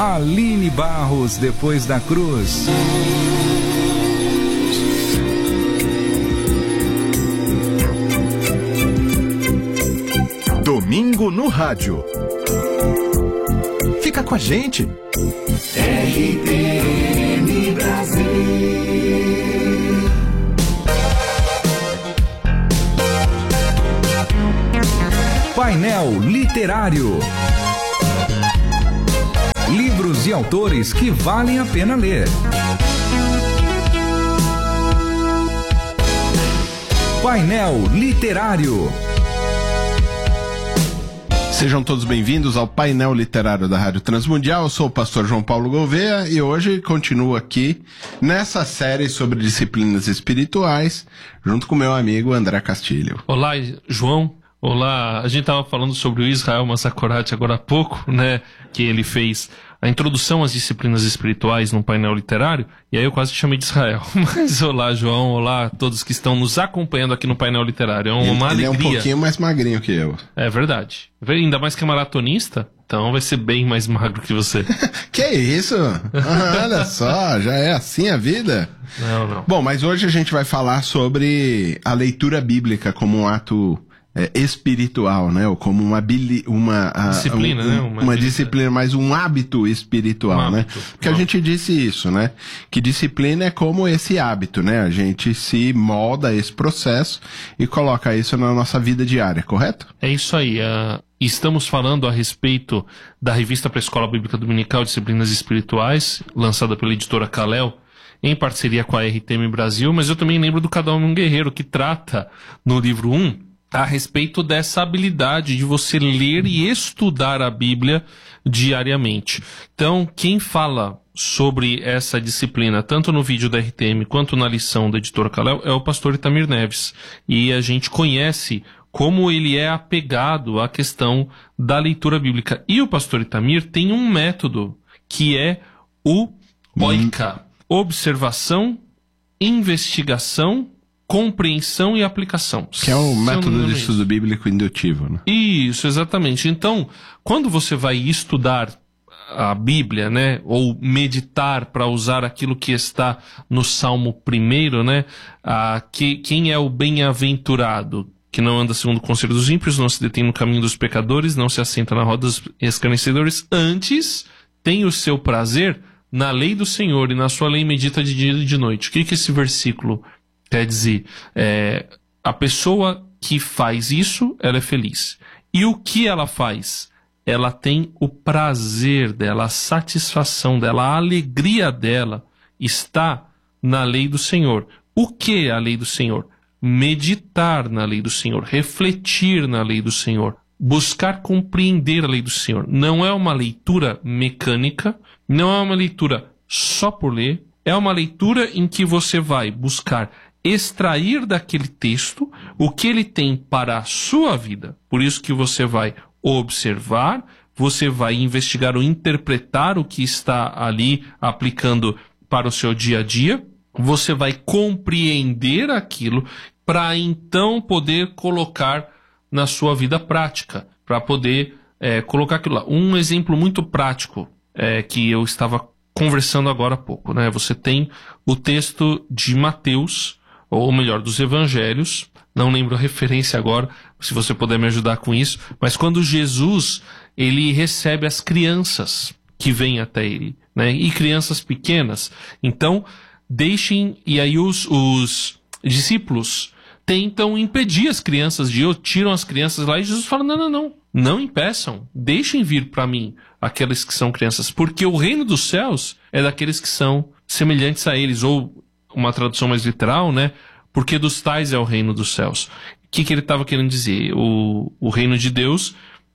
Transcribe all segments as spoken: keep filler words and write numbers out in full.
Aline Barros, Depois da Cruz. Domingo no rádio. Fica com a gente. R T N Brasil. Painel Literário. Livros e autores que valem a pena ler. Painel Literário. Sejam todos bem-vindos ao painel literário da Rádio Transmundial. Eu sou o pastor João Paulo Gouveia e hoje continuo aqui nessa série sobre disciplinas espirituais, junto com meu amigo André Castilho. Olá, João. Olá, a gente estava falando sobre o Israel Massacorati agora há pouco, né, que ele fez a introdução às disciplinas espirituais no painel literário, e aí eu quase chamei de Israel. Mas olá, João, olá a todos que estão nos acompanhando aqui no painel literário. É uma ele, alegria. Ele é um pouquinho mais magrinho que eu. É verdade. Ainda mais que é maratonista, então vai ser bem mais magro que você. Que isso? Ah, olha só, já é assim a vida? Não, não. Bom, mas hoje a gente vai falar sobre a leitura bíblica como um ato É, espiritual, né? Ou como uma, bili, uma disciplina, um, né? Uma, uma disciplina, mas um hábito espiritual, um né? Hábito, Porque um a gente disse isso, né? Que disciplina é como esse hábito, né? A gente se molda a esse processo e coloca isso na nossa vida diária, correto? É isso aí. Uh, estamos falando a respeito da revista para a Escola Bíblica Dominical Disciplinas Espirituais, lançada pela editora Kalel, em parceria com a R T M Brasil, mas eu também lembro do Cada Homem um Guerreiro, que trata no livro um a respeito dessa habilidade de você ler e estudar a Bíblia diariamente. Então, quem fala sobre essa disciplina, tanto no vídeo da R T M quanto na lição da editora Kalel, é o pastor Itamir Neves. E a gente conhece como ele é apegado à questão da leitura bíblica. E o pastor Itamir tem um método que é o OICA. Observação, investigação, compreensão e aplicação. Que é o método de estudo bíblico indutivo, né? Isso, exatamente. Então, quando você vai estudar a Bíblia, né, ou meditar para usar aquilo que está no Salmo primeiro, né, a, que, quem é o bem-aventurado? Que não anda segundo o conselho dos ímpios, não se detém no caminho dos pecadores, não se assenta na roda dos escarnecedores, antes tem o seu prazer na lei do Senhor e na sua lei medita de dia e de noite. O que que esse versículo quer dizer? É, a pessoa que faz isso, ela é feliz. E o que ela faz? Ela tem o prazer dela, a satisfação dela, a alegria dela está na lei do Senhor. O que é a lei do Senhor? Meditar na lei do Senhor, refletir na lei do Senhor, buscar compreender a lei do Senhor. Não é uma leitura mecânica, não é uma leitura só por ler, é uma leitura em que você vai buscar extrair daquele texto o que ele tem para a sua vida. Por isso que você vai observar, você vai investigar ou interpretar o que está ali aplicando para o seu dia a dia, você vai compreender aquilo para então poder colocar na sua vida prática, para poder é, colocar aquilo lá. Um exemplo muito prático é, que eu estava conversando agora há pouco, né? Você tem o texto de Mateus, ou melhor, dos Evangelhos, não lembro a referência agora, se você puder me ajudar com isso, mas quando Jesus, ele recebe as crianças que vêm até ele, né? E crianças pequenas. Então, deixem, e aí os, os discípulos tentam impedir as crianças de ir, tiram as crianças lá, e Jesus fala, não, não, não, não impeçam, deixem vir para mim aqueles que são crianças, porque o reino dos céus é daqueles que são semelhantes a eles, ou uma tradução mais literal, né? Porque dos tais é o reino dos céus. O que, que ele estava querendo dizer? O, o reino de Deus,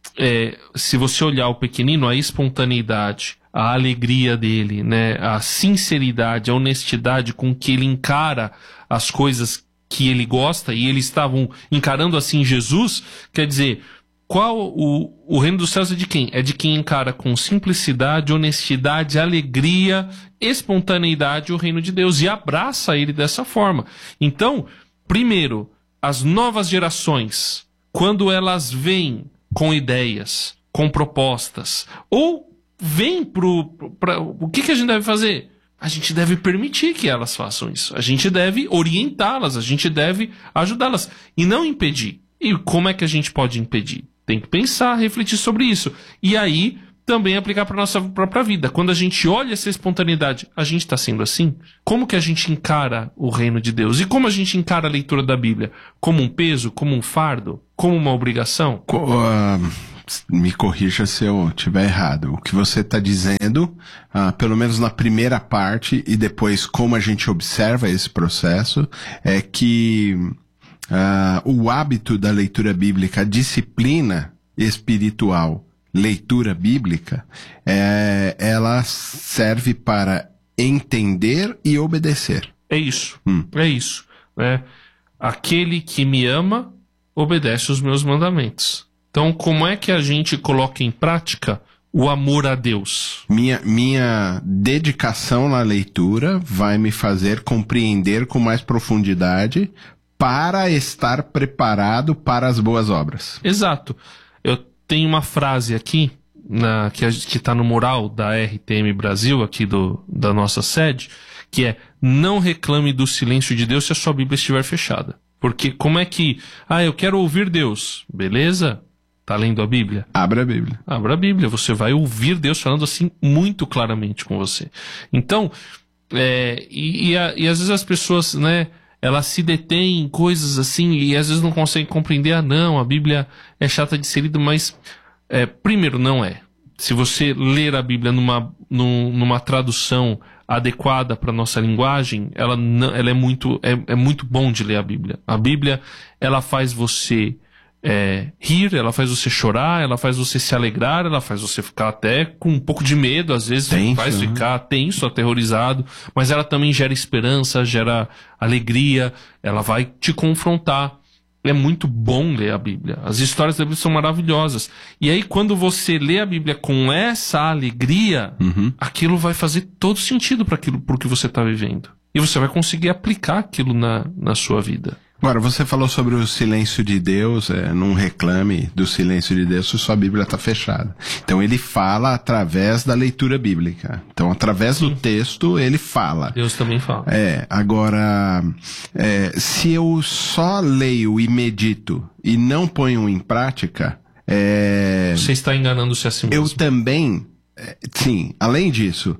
é, se você olhar o pequenino, a espontaneidade, a alegria dele, né? A sinceridade, a honestidade com que ele encara as coisas que ele gosta, e eles estavam encarando assim Jesus, quer dizer, qual o, o reino dos céus é de quem? É de quem encara com simplicidade, honestidade, alegria, espontaneidade o reino de Deus e abraça ele dessa forma. Então, primeiro, as novas gerações, quando elas vêm com ideias, com propostas, ou vêm pro, pra, o que, que a gente deve fazer? A gente deve permitir que elas façam isso. A gente deve orientá-las, a gente deve ajudá-las e não impedir. E como é que a gente pode impedir? Tem que pensar, refletir sobre isso. E aí, também aplicar para a nossa própria vida. Quando a gente olha essa espontaneidade, a gente está sendo assim? Como que a gente encara o reino de Deus? E como a gente encara a leitura da Bíblia? Como um peso? Como um fardo? Como uma obrigação? Co- uh, me corrija se eu estiver errado. O que você está dizendo, uh, pelo menos na primeira parte, e depois como a gente observa esse processo, é que uh, o hábito da leitura bíblica, a disciplina espiritual, leitura bíblica, é, ela serve para entender e obedecer. É isso, Hum. é isso. Né? Aquele que me ama, obedece os meus mandamentos. Então, como é que a gente coloca em prática o amor a Deus? Minha, minha dedicação na leitura vai me fazer compreender com mais profundidade para estar preparado para as boas obras. Exato. Eu tenho uma frase aqui, na, que está no mural da R T M Brasil, aqui do, da nossa sede, que é: não reclame do silêncio de Deus se a sua Bíblia estiver fechada. Porque como é que... Ah, eu quero ouvir Deus. Beleza? Tá lendo a Bíblia? Abra a Bíblia. Abra a Bíblia. Você vai ouvir Deus falando assim muito claramente com você. Então, é, e, e, a, e às vezes as pessoas, né... elas se detêm em coisas assim e às vezes não conseguem compreender. Ah, não, a Bíblia é chata de ser lida, mas é, primeiro, não é. Se você ler a Bíblia numa, num, numa tradução adequada para a nossa linguagem, ela, não, ela é, muito, é, é muito bom de ler a Bíblia. A Bíblia, ela faz você é, rir, ela faz você chorar, ela faz você se alegrar, ela faz você ficar até com um pouco de medo, às vezes Tenso, faz né? ficar tenso, aterrorizado, mas ela também gera esperança, gera alegria, ela vai te confrontar. É muito bom ler a Bíblia. As histórias da Bíblia são maravilhosas. E aí, quando você lê a Bíblia com essa alegria, Uhum. aquilo vai fazer todo sentido para aquilo, por que você está vivendo. E você vai conseguir aplicar aquilo na, na sua vida. Agora, você falou sobre o silêncio de Deus, é, não reclame do silêncio de Deus se sua Bíblia está fechada. Então ele fala através da leitura bíblica. Então, através do texto, ele fala. Deus também fala. É, agora, é, se eu só leio e medito e não ponho em prática, é, Você está enganando-se a si eu mesmo. também, é, sim, além disso,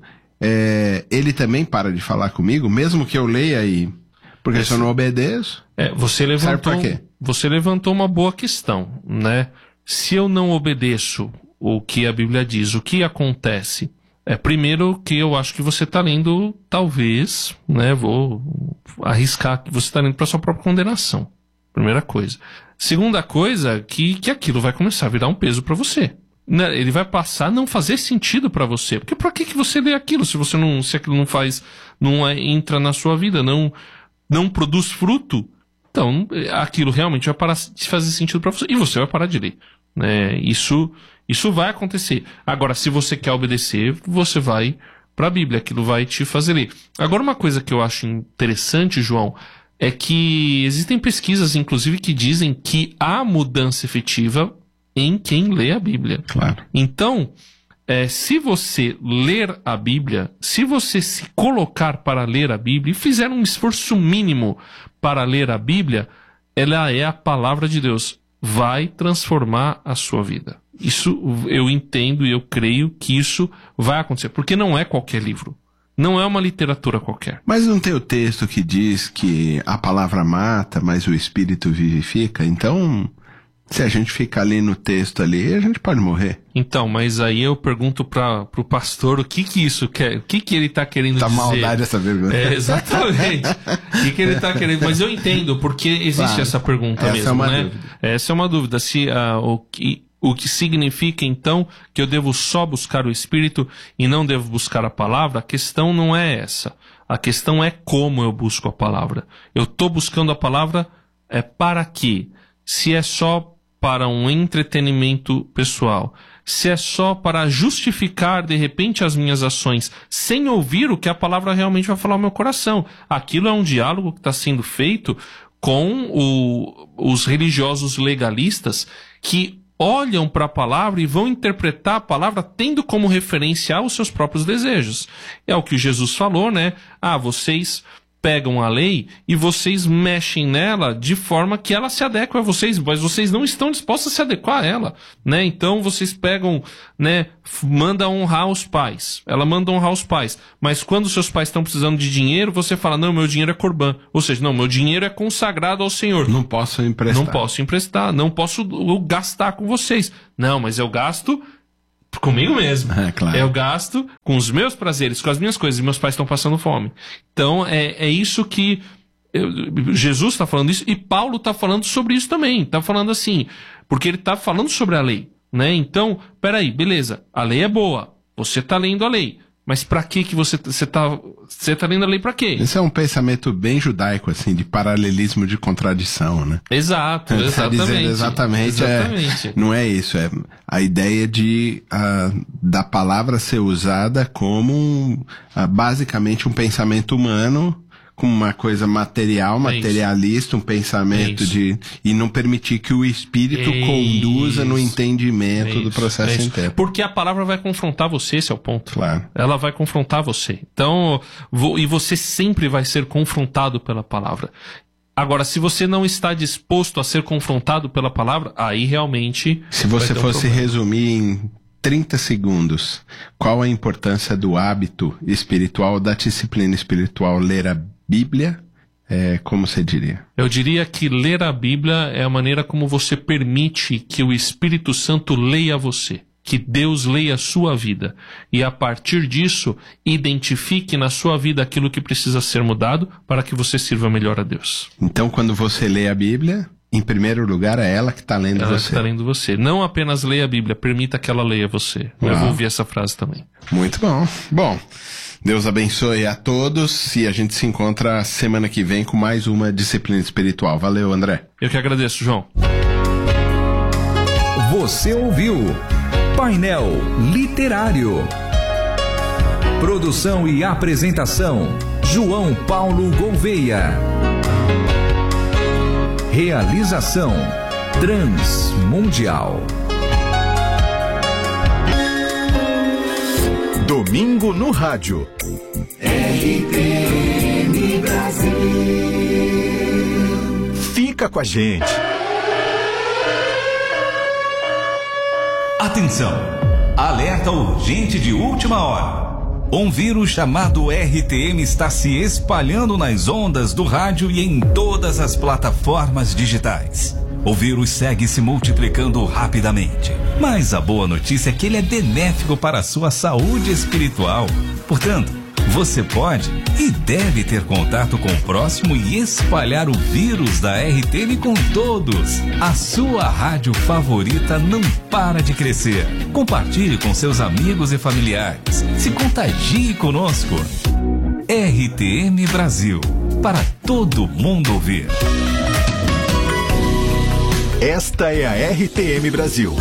é, ele também para de falar comigo, mesmo que eu leia e... Porque Esse- se eu não obedeço... É, você levantou, Serve pra quê? você levantou uma boa questão, né? Se eu não obedeço o que a Bíblia diz, o que acontece? É, primeiro que eu acho que você está lendo, talvez, né? Vou arriscar que você está lendo para sua própria condenação. Primeira coisa. Segunda coisa, que, que aquilo vai começar a virar um peso para você. Né? Ele vai passar a não fazer sentido para você. Porque para que, que você lê aquilo se você não, se aquilo não faz, não é, entra na sua vida, não, não produz fruto? Então, aquilo realmente vai parar de fazer sentido para você. E você vai parar de ler. Né? Isso, isso vai acontecer. Agora, se você quer obedecer, você vai para a Bíblia. Aquilo vai te fazer ler. Agora, uma coisa que eu acho interessante, João, é que existem pesquisas, inclusive, que dizem que há mudança efetiva em quem lê a Bíblia. Claro. Então, é, se você ler a Bíblia, se você se colocar para ler a Bíblia e fizer um esforço mínimo para ler a Bíblia, ela é a palavra de Deus. Vai transformar a sua vida. Isso eu entendo e eu creio que isso vai acontecer. Porque não é qualquer livro. Não é uma literatura qualquer. Mas não tem o texto que diz que a palavra mata, mas o espírito vivifica? Então, se a gente ficar ali no texto ali, a gente pode morrer. Então, mas aí eu pergunto para o pastor o que que isso quer, o que que ele está querendo Tá dizer. maldade essa pergunta. É, exatamente. O que que ele está querendo? Mas eu entendo, porque existe Claro. essa pergunta Essa mesmo, é uma né? dúvida. Essa é uma dúvida. Se, ah, o, que, o que significa, então, que eu devo só buscar o Espírito e não devo buscar a palavra? A questão não é essa. A questão é como eu busco a palavra. Eu estou buscando a palavra é, para quê? Se é só para um entretenimento pessoal, se é só para justificar, de repente, as minhas ações, sem ouvir o que a palavra realmente vai falar ao meu coração. Aquilo é um diálogo que está sendo feito com o, os religiosos legalistas que olham para a palavra e vão interpretar a palavra tendo como referencial os seus próprios desejos. É o que Jesus falou, né? Ah, vocês pegam a lei e vocês mexem nela de forma que ela se adeque a vocês, mas vocês não estão dispostos a se adequar a ela, né? Então vocês pegam, né, manda honrar os pais, ela manda honrar os pais, mas quando seus pais estão precisando de dinheiro, você fala, não, meu dinheiro é corban, ou seja, não, meu dinheiro é consagrado ao Senhor. Não posso emprestar. Não posso emprestar, não posso gastar com vocês. Não, mas eu gasto comigo mesmo. É, claro. Eu gasto com os meus prazeres, com as minhas coisas, e meus pais estão passando fome. Então, é, é isso que eu, Jesus está falando isso, e Paulo está falando sobre isso também. Está falando assim, porque ele está falando sobre a lei, né? Então, peraí, beleza, a lei é boa, você está lendo a lei, mas para que que você você está você tá lendo a lei para quê? Esse é um pensamento bem judaico, assim, de paralelismo de contradição, né? Exato, exatamente. Tá dizendo exatamente, exatamente. É, não é isso, é a ideia de uh, da palavra ser usada como um, uh, basicamente um pensamento humano, como uma coisa material, materialista, um pensamento É de... E não permitir que o espírito É conduza no entendimento É do isso, processo é isso. inteiro. Porque a palavra vai confrontar você, esse é o ponto. Claro. Ela vai confrontar você. Então, vo- e você sempre vai ser confrontado pela palavra. Agora, se você não está disposto a ser confrontado pela palavra, aí realmente... Se você vai ter um fosse problema. resumir em trinta segundos, qual a importância do hábito espiritual, da disciplina espiritual, ler a Bíblia, é, como você diria? Eu diria que ler a Bíblia é a maneira como você permite que o Espírito Santo leia você, que Deus leia a sua vida, e a partir disso, identifique na sua vida aquilo que precisa ser mudado para que você sirva melhor a Deus. Então, quando você lê a Bíblia, em primeiro lugar, é ela que está lendo Ela você. está lendo você. Não apenas leia a Bíblia, permita que ela leia você. Eu Uau. vou ouvir essa frase também. Muito bom. Bom, Deus abençoe a todos e a gente se encontra semana que vem com mais uma disciplina espiritual. Valeu, André. Eu que agradeço, João. Você ouviu Painel Literário. Produção e apresentação: João Paulo Gouveia. Realização: Transmundial. Domingo no Rádio. R T N Brasil. Fica com a gente. Atenção! Alerta urgente de última hora. Um vírus chamado R T M está se espalhando nas ondas do rádio e em todas as plataformas digitais. O vírus segue se multiplicando rapidamente. Mas a boa notícia é que ele é benéfico para a sua saúde espiritual. Portanto, você pode e deve ter contato com o próximo e espalhar o vírus da R T M com todos. A sua rádio favorita não para de crescer. Compartilhe com seus amigos e familiares. Se contagie conosco. R T M Brasil, para todo mundo ouvir. Esta é a R T M Brasil.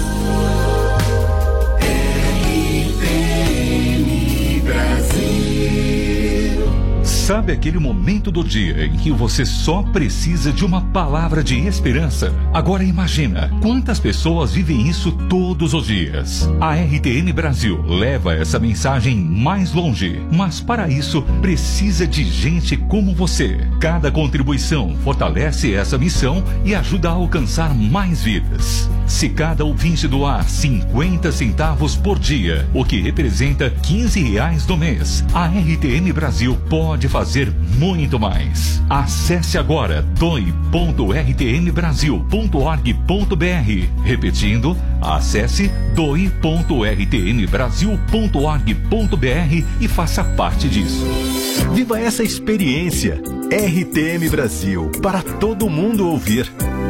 R T N Brasil. Sabe aquele momento do dia em que você só precisa de uma palavra de esperança? Agora imagina quantas pessoas vivem isso todos os dias. A R T N Brasil leva essa mensagem mais longe, mas para isso precisa de gente como você. Cada contribuição fortalece essa missão e ajuda a alcançar mais vidas. Se cada ouvinte doar cinquenta centavos por dia, o que representa quinze reais do mês, a R T M Brasil pode fazer muito mais. Acesse agora doe ponto r t m brasil ponto org ponto b r. Repetindo, acesse doe ponto r t m brasil ponto org ponto b r e faça parte disso. Viva essa experiência. R T M Brasil, para todo mundo ouvir.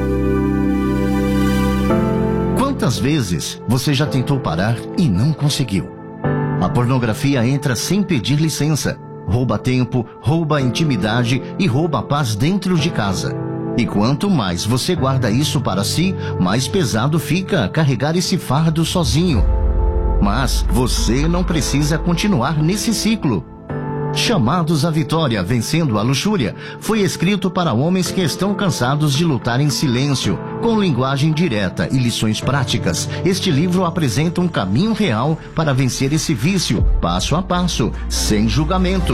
Quantas vezes você já tentou parar e não conseguiu? A pornografia entra sem pedir licença, rouba tempo, rouba a intimidade e rouba a paz dentro de casa. E quanto mais você guarda isso para si, mais pesado fica carregar esse fardo sozinho. Mas você não precisa continuar nesse ciclo. Chamados à Vitória, Vencendo a Luxúria, foi escrito para homens que estão cansados de lutar em silêncio. Com linguagem direta e lições práticas, este livro apresenta um caminho real para vencer esse vício, passo a passo, sem julgamento.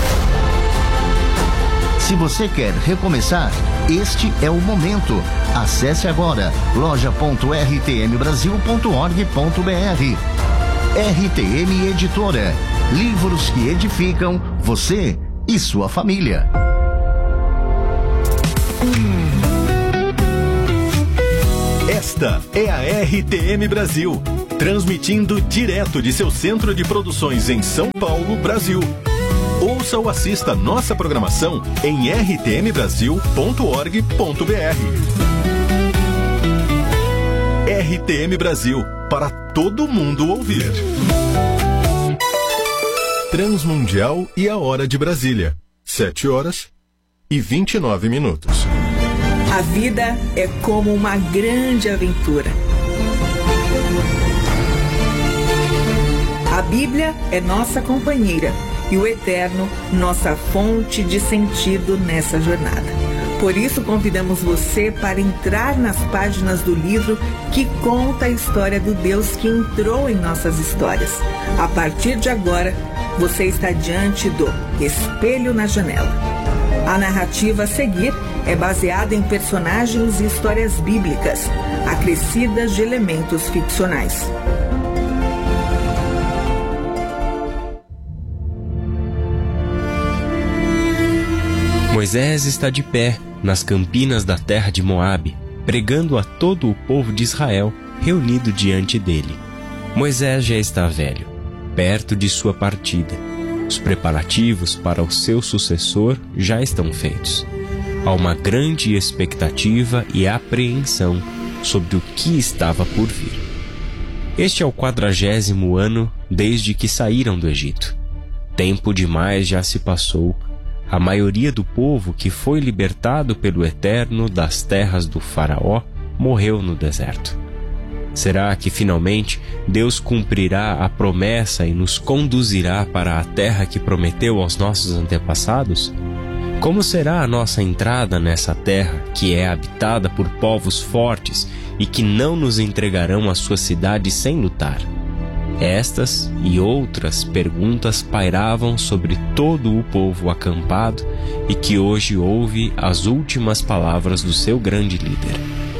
Se você quer recomeçar, este é o momento. Acesse agora loja ponto r t m brasil ponto org ponto b r. R T M Editora. Livros que edificam você e sua família. Esta é a R T M Brasil, transmitindo direto de seu centro de produções em São Paulo, Brasil. Ouça ou assista nossa programação em r t m brasil ponto org ponto b r. R T M Brasil, para todo mundo ouvir. Transmundial e a hora de Brasília, sete horas e vinte e nove minutos. A vida é como uma grande aventura. A Bíblia é nossa companheira e o Eterno, nossa fonte de sentido nessa jornada. Por isso, convidamos você para entrar nas páginas do livro que conta a história do Deus que entrou em nossas histórias. A partir de agora, você está diante do Espelho na Janela. A narrativa a seguir é baseada em personagens e histórias bíblicas, acrescidas de elementos ficcionais. Moisés está de pé nas campinas da terra de Moabe, pregando a todo o povo de Israel reunido diante dele. Moisés já está velho, perto de sua partida. Os preparativos para o seu sucessor já estão feitos. Há uma grande expectativa e apreensão sobre o que estava por vir. Este é o quadragésimo ano desde que saíram do Egito. Tempo demais já se passou. A maioria do povo que foi libertado pelo Eterno das terras do Faraó morreu no deserto. Será que finalmente Deus cumprirá a promessa e nos conduzirá para a terra que prometeu aos nossos antepassados? Como será a nossa entrada nessa terra que é habitada por povos fortes e que não nos entregarão a sua cidade sem lutar? Estas e outras perguntas pairavam sobre todo o povo acampado e que hoje ouve as últimas palavras do seu grande líder.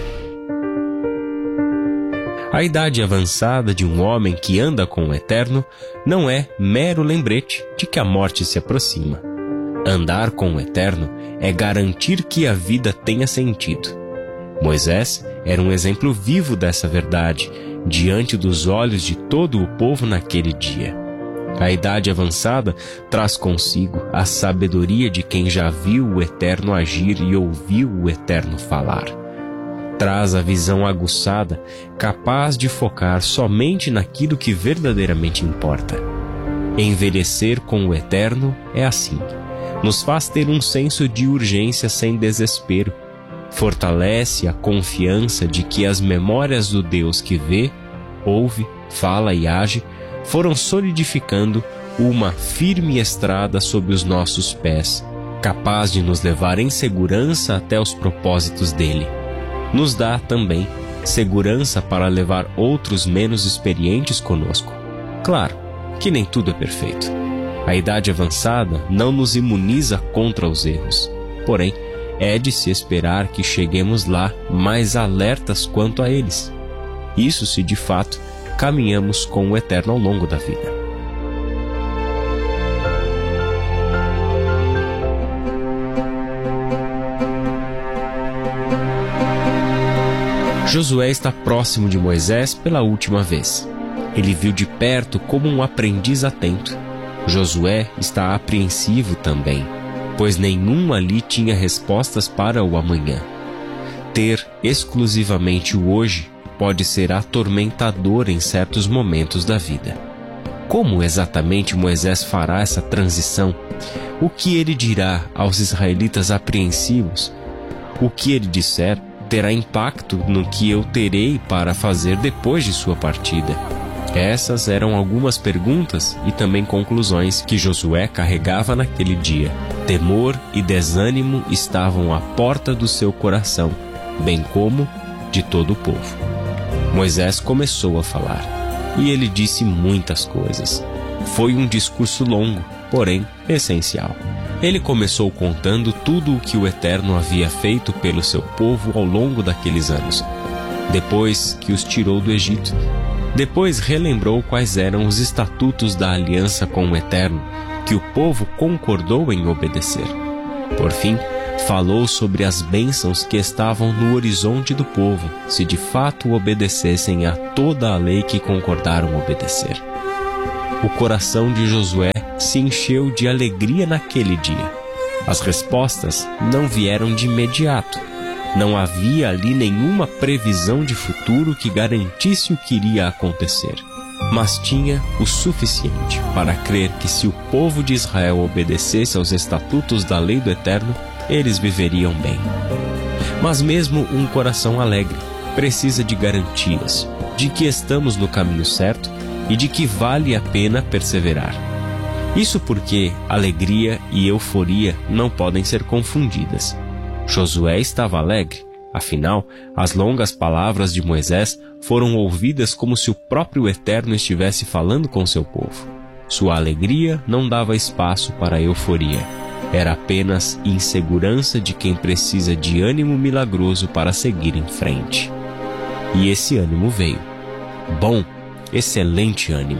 A idade avançada de um homem que anda com o Eterno não é mero lembrete de que a morte se aproxima. Andar com o Eterno é garantir que a vida tenha sentido. Moisés era um exemplo vivo dessa verdade, diante dos olhos de todo o povo naquele dia. A idade avançada traz consigo a sabedoria de quem já viu o Eterno agir e ouviu o Eterno falar. Traz a visão aguçada, capaz de focar somente naquilo que verdadeiramente importa. Envelhecer com o Eterno é assim. Nos faz ter um senso de urgência sem desespero. Fortalece a confiança de que as memórias do Deus que vê, ouve, fala e age foram solidificando uma firme estrada sob os nossos pés, capaz de nos levar em segurança até os propósitos dele. Nos dá também segurança para levar outros menos experientes conosco. Claro que nem tudo é perfeito. A idade avançada não nos imuniza contra os erros, porém, é de se esperar que cheguemos lá mais alertas quanto a eles. Isso se de fato caminhamos com o Eterno ao longo da vida. Josué está próximo de Moisés pela última vez. Ele viu de perto como um aprendiz atento. Josué está apreensivo também, pois nenhum ali tinha respostas para o amanhã. Ter exclusivamente o hoje pode ser atormentador em certos momentos da vida. Como exatamente Moisés fará essa transição? O que ele dirá aos israelitas apreensivos? O que ele disser terá impacto no que eu terei para fazer depois de sua partida. Essas eram algumas perguntas e também conclusões que Josué carregava naquele dia. Temor e desânimo estavam à porta do seu coração, bem como de todo o povo. Moisés começou a falar, e ele disse muitas coisas. Foi um discurso longo, porém essencial. Ele começou contando tudo o que o Eterno havia feito pelo seu povo ao longo daqueles anos, depois que os tirou do Egito. Depois relembrou quais eram os estatutos da aliança com o Eterno, que o povo concordou em obedecer. Por fim, falou sobre as bênçãos que estavam no horizonte do povo, se de fato obedecessem a toda a lei que concordaram obedecer. O coração de Josué se encheu de alegria naquele dia. As respostas não vieram de imediato. Não havia ali nenhuma previsão de futuro que garantisse o que iria acontecer, mas tinha o suficiente para crer que se o povo de Israel obedecesse aos estatutos da lei do Eterno, eles viveriam bem. Mas mesmo um coração alegre precisa de garantias de que estamos no caminho certo e de que vale a pena perseverar. Isso porque alegria e euforia não podem ser confundidas. Josué estava alegre, afinal, as longas palavras de Moisés foram ouvidas como se o próprio Eterno estivesse falando com seu povo. Sua alegria não dava espaço para a euforia. Era apenas insegurança de quem precisa de ânimo milagroso para seguir em frente. E esse ânimo veio. Bom, excelente ânimo.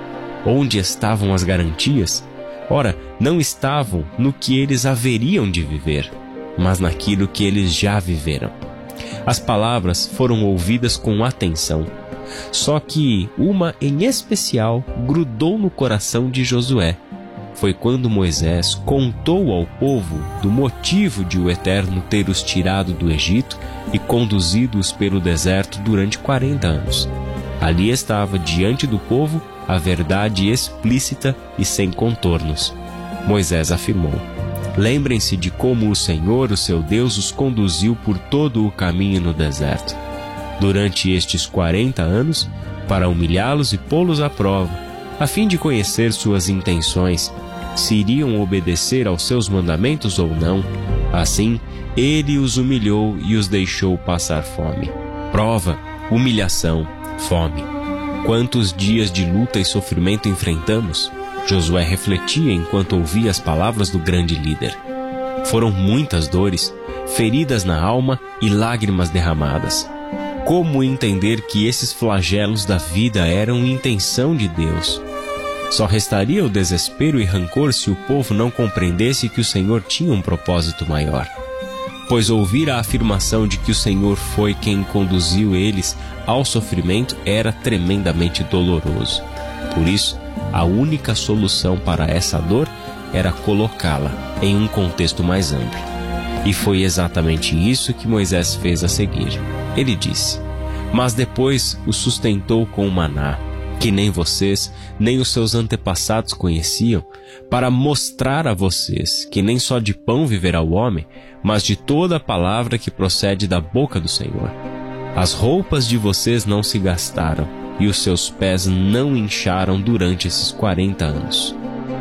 Onde estavam as garantias? Ora, não estavam no que eles haveriam de viver, mas naquilo que eles já viveram. As palavras foram ouvidas com atenção, só que uma em especial grudou no coração de Josué. Foi quando Moisés contou ao povo do motivo de o Eterno ter os tirado do Egito e conduzido-os pelo deserto durante quarenta anos. Ali estava diante do povo a verdade explícita e sem contornos. Moisés afirmou: lembrem-se de como o Senhor, o seu Deus, os conduziu por todo o caminho no deserto, durante estes quarenta anos, para humilhá-los e pô-los à prova, a fim de conhecer suas intenções, se iriam obedecer aos seus mandamentos ou não. Assim, ele os humilhou e os deixou passar fome. Prova, humilhação, fome. Quantos dias de luta e sofrimento enfrentamos? Josué refletia enquanto ouvia as palavras do grande líder. Foram muitas dores, feridas na alma e lágrimas derramadas. Como entender que esses flagelos da vida eram intenção de Deus? Só restaria o desespero e rancor se o povo não compreendesse que o Senhor tinha um propósito maior. Pois ouvir a afirmação de que o Senhor foi quem conduziu eles ao sofrimento era tremendamente doloroso. Por isso, a única solução para essa dor era colocá-la em um contexto mais amplo. E foi exatamente isso que Moisés fez a seguir. Ele disse: mas depois o sustentou com o maná, que nem vocês, nem os seus antepassados conheciam, para mostrar a vocês que nem só de pão viverá o homem, mas de toda a palavra que procede da boca do Senhor. As roupas de vocês não se gastaram, e os seus pés não incharam durante esses quarenta anos.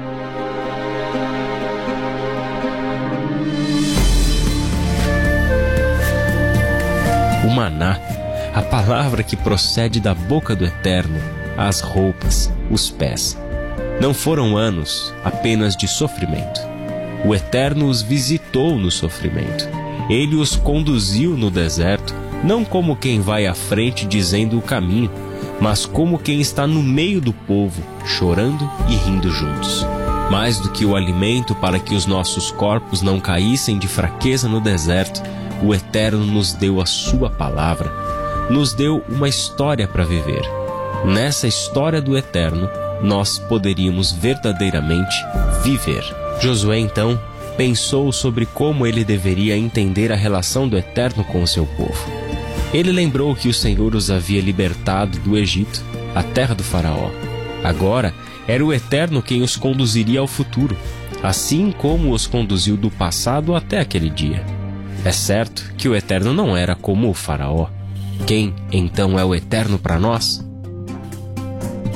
O maná, a palavra que procede da boca do Eterno, as roupas, os pés. Não foram anos apenas de sofrimento. O Eterno os visitou no sofrimento. Ele os conduziu no deserto, não como quem vai à frente dizendo o caminho, mas como quem está no meio do povo, chorando e rindo juntos. Mais do que o alimento para que os nossos corpos não caíssem de fraqueza no deserto, o Eterno nos deu a sua palavra, nos deu uma história para viver. Nessa história do Eterno, nós poderíamos verdadeiramente viver. Josué, então, pensou sobre como ele deveria entender a relação do Eterno com o seu povo. Ele lembrou que o Senhor os havia libertado do Egito, a terra do faraó. Agora, era o Eterno quem os conduziria ao futuro, assim como os conduziu do passado até aquele dia. É certo que o Eterno não era como o faraó. Quem, então, é o Eterno para nós?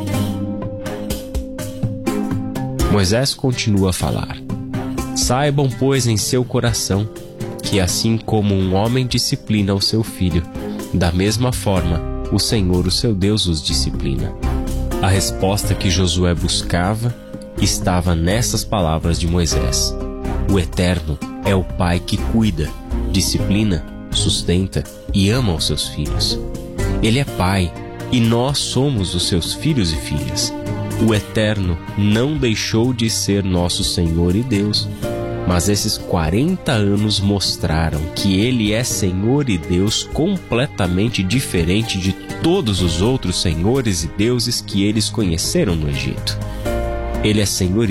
Moisés continua a falar: saibam, pois, em seu coração, que assim como um homem disciplina o seu filho, da mesma forma o Senhor, o seu Deus, os disciplina. A resposta que Josué buscava estava nessas palavras de Moisés. O Eterno é o Pai que cuida, disciplina, sustenta e ama os seus filhos. Ele é Pai e nós somos os seus filhos e filhas. O Eterno não deixou de ser nosso Senhor e Deus, mas esses quarenta anos mostraram que Ele é Senhor e Deus completamente diferente de todos os outros senhores e deuses que eles conheceram no Egito. Ele é Senhor